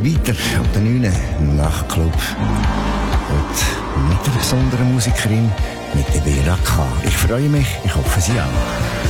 weiter ab der 9. Nachtclub. Und mit der besonderen Musikerin, mit der Vera K. Ich freue mich, ich hoffe Sie auch.